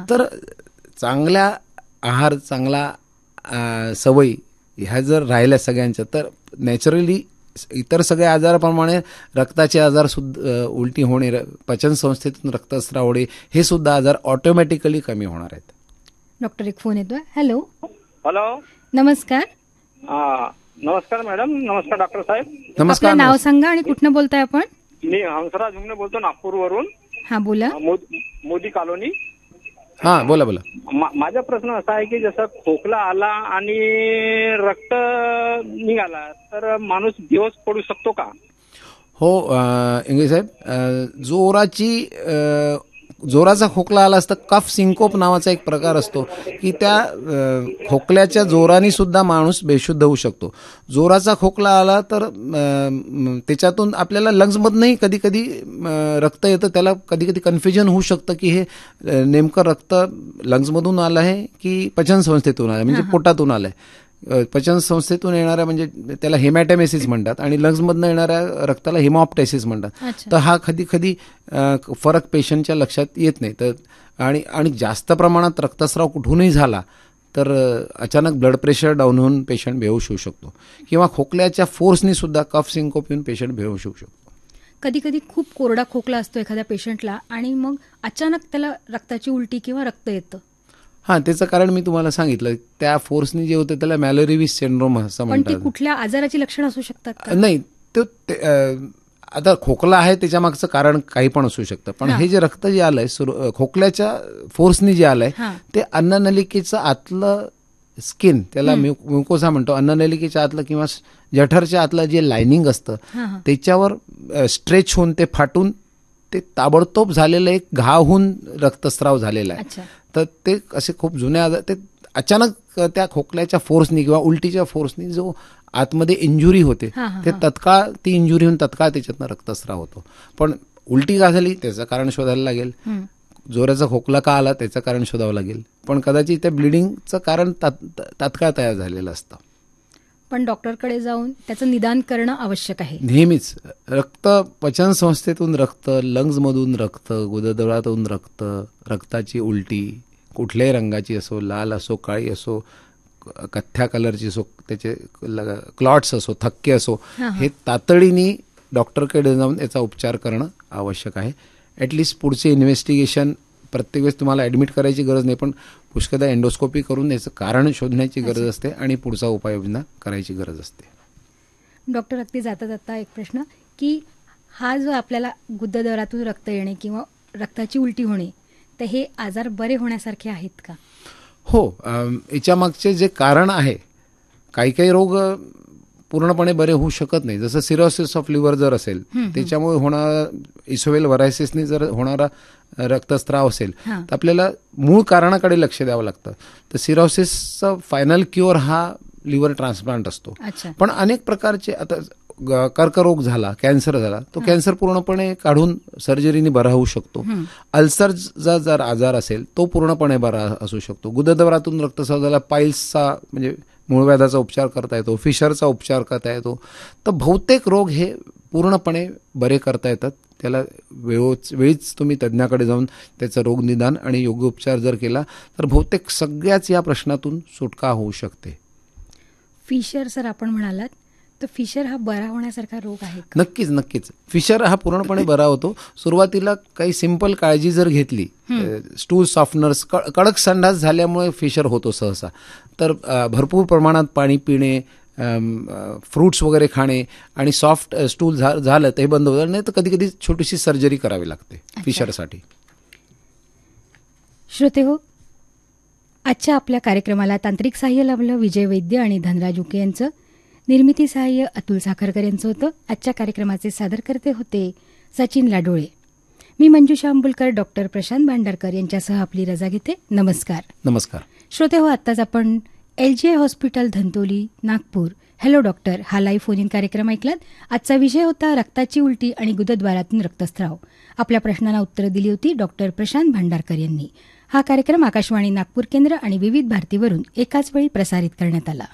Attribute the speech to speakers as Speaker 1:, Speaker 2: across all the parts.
Speaker 1: तर चांगल्या आहार, चांगला सवयी ह्या जर राहिल्या सगळ्यांच्या, तर नॅचरली इतर सगळ्या आजाराप्रमाणे रक्ताचे आजार सुद्धा, उलटी होणे, पचनसंस्थेतून रक्तस्राव होणे, हे सुद्धा आजार ऑटोमॅटिकली कमी होणार आहेत.
Speaker 2: डॉक्टर, एक फोन येतोय. हॅलो.
Speaker 3: हॅलो,
Speaker 2: नमस्कार.
Speaker 3: नमस्कार मॅडम. नमस्कार डॉक्टर साहेब.
Speaker 1: नमस्कार.
Speaker 2: आपलं नाव सांगा आणि कुठनं बोलताय आपण?
Speaker 3: मी हंसराज हुंगणे बोलतो, नागपूरवरून.
Speaker 2: हा, बोला.
Speaker 3: मोदी कॉलोनी.
Speaker 1: हा, बोला.
Speaker 3: माझा प्रश्न असा आहे की जसं खोकला आला आणि रक्त निघाला तर माणूस दिवस पडू शकतो का?
Speaker 1: हो इंगळे साहेब, जोराचा खोकला आला असता कफ सिंकोप नावाचा एक प्रकार असतो की त्या खोकल्याच्या जोराने सुद्धा माणूस बेशुद्ध होऊ शकतो. जोराचा खोकला आला तर त्याच्यातून आपल्याला लंग्समधनंही कधी कधी रक्त येतं. त्याला कधी कधी कन्फ्युजन होऊ शकतं की हे नेमकं रक्त लंग्समधून आलं आहे की पचनसंस्थेतून आलं, म्हणजे पोटातून आलं आहे. पचनसंस्थेतून येणाऱ्या म्हणजे त्याला हेमॅटॅमेसिस म्हणतात आणि लंग्समधनं येणाऱ्या रक्ताला हेमॉप्टायसिस म्हणतात. तर हा कधी कधी फरक पेशंटच्या लक्षात येत नाही. तर आणि जास्त प्रमाणात रक्तस्राव कुठूनही झाला तर अचानक ब्लड प्रेशर डाऊन होऊन पेशंट बेहोश होऊ शकतो किंवा खोकल्याच्या फोर्सनी सुद्धा कफ सिंकोप येऊन पेशंट बेहोश होऊ शकतो.
Speaker 2: कधी कधी खूप कोरडा खोकला असतो एखाद्या पेशंटला आणि मग अचानक त्याला रक्ताची उलटी किंवा रक्त येतं.
Speaker 1: हां, त्याचं कारण मी तुम्हाला सांगितलं. त्या फोर्सनी जे होतं त्याला मॅलोरिविस सिंड्रोम असं म्हणतात.
Speaker 2: पण ती कुठल्या आजाराची लक्षणं असू शकतात का?
Speaker 1: नाही, आता खोकला आहे त्याच्या मागचं कारण काही पण असू शकतं. पण हे जे रक्त जे आलंय खोकल्याच्या फोर्सनी जे आलंय ते अन्ननलिकेचं आतलं स्किन, त्याला म्युकोसा म्हणतो, अन्ननलिकेच्या आतलं किंवा जठरच्या आतलं जे लायनिंग असतं त्याच्यावर स्ट्रेच होऊन ते फाटून ते ताबडतोब झालेलं एक घाव होऊन रक्तस्राव झालेला आहे. तर ते असे खूप जुने आजार, ते अचानक त्या खोकल्याच्या फोर्सनी किंवा उलटीच्या फोर्सनी जो आतमध्ये इंजुरी होते ते तत्काळ ती इंजुरी होऊन तत्काळ त्याच्यातनं रक्तस्राव होतो. पण उलटी का झाली त्याचं कारण शोधायला लागेल, जोराचा खोकला का आला त्याचं कारण शोधावं लागेल, पण कदाचित त्या ब्लिडिंगचं कारण तात्काळ तयार झालेलं असतं.
Speaker 2: पण डॉक्टरकडे जाऊन त्याचं निदान करणं आवश्यक आहे
Speaker 1: नेहमीच. रक्त पचनसंस्थेतून रक्त, लंग्समधून रक्त, गुदद्वारातून रक्त, रक्ताची उलटी कुठल्याही रंगाची असो, लाल असो, काळी असो, कथ्या कलरची असो, त्याचे क्लॉट्स असो, थक्के असो, हे तातडीने डॉक्टरकडे जाऊन याचा उपचार करणं आवश्यक आहे. ॲटलिस्ट पुढचे इन्व्हेस्टिगेशन, प्रत्येक वेळेस तुम्हाला ॲडमिट करायची गरज नाही, पण पुष्कळदा एंडोस्कोपी करून याचं कारण शोधण्याची गरज असते आणि पुढचा उपाययोजना करायची गरज असते.
Speaker 2: डॉक्टर, अगदी जाता जाता एक प्रश्न की हा जो आपल्याला गुदद्वारातून रक्त येणे किंवा रक्ताची उलटी होणे, तर हे आजार बरे होण्यासारखे आहेत का?
Speaker 1: हो, याच्या मागचे जे कारण आहे, काही काही रोग पूर्णपणे बरे होऊ शकत नाही. जसं सिरोसिस ऑफ लिव्हर जर असेल, त्याच्यामुळे होणारा इसोवेल व्हरायसिसने जर होणारा रक्तस्राव असेल तर आपल्याला मूळ कारणाकडे लक्ष द्यावं लागतं. तर सिरोसिसचा फायनल क्युअर हा लिव्हर ट्रान्सप्लांट असतो. पण अनेक प्रकारचे, आता कर्करोग झाला, कॅन्सर झाला, तो कॅन्सर पूर्णपणे काढून सर्जरीने बरा होऊ शकतो. अल्सरचा जर आजार असेल तो पूर्णपणे बरा असू शकतो. गुदद्वारातून रक्तस्राव झाला, पाईल्सचा म्हणजे मूळव्याधाचा उपचार करता येतो, फिशरचा उपचार करता येतो. तर बहुतेक रोग हे पूर्णपणे बरे करता येतात. त्याला वेळीच तुम्ही तज्ज्ञाकडे जाऊन त्याचं रोग निदान आणि योग्य उपचार जर केला तर बहुतेक सगळ्याच या प्रश्नातून सुटका होऊ शकते.
Speaker 2: फिशर सर आपण म्हणालात, तर फिशर हा बरा होण्यासारखा रोग आहे?
Speaker 1: नक्कीच. फिशर हा पूर्णपणे बरा होतो. सुरुवातीला काही सिंपल काळजी जर घेतली, स्टूल सॉफ्टनर्स, कडक संडास झाल्यामुळे फिशर होतो सहसा. तर भरपूर प्रमाणात पाणी पिणे, फ्रूट्स वगैरे खाणे आणि सॉफ्ट स्टूल झालं तर हे बंद होतं. नाही तर कधी कधी छोटीशी सर्जरी करावी लागते फिशरसाठी.
Speaker 2: श्रोते हो, आजच्या आपल्या कार्यक्रमाला तांत्रिक सहाय्य लाभलं विजय वैद्य आणि धनराज उके यांचं. निर्मिती सहाय्य अतुल साखरकर यांचं होतं. आजच्या कार्यक्रमाचे सादरकर्ते होते सचिन लाडोळे. मी मंजुषा अंबुलकर, डॉक्टर प्रशांत भांडारकर यांच्यासह आपली रजा घेते. नमस्कार. श्रोते हो, आत्ताच आपण LGI hospital Dhantoli, Nagpur hello doctor हा लाईव्ह फोन इन कार्यक्रम ऐकलात. आजचा विषय होता रक्ताची उलटी आणि गुदद्वारातून रक्तस्राव. आपल्या प्रश्नांना उत्तरं दिली होती डॉक्टर प्रशांत भांडारकर यांनी. हा कार्यक्रम आकाशवाणी नागपूर केंद्र आणि विविध भारतीवरून एकाच वेळी प्रसारित करण्यात आला.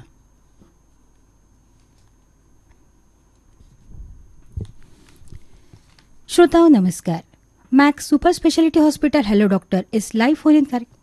Speaker 2: श्रोताओ नमस्कार. Max super speciality hospital hello doctor is live phone in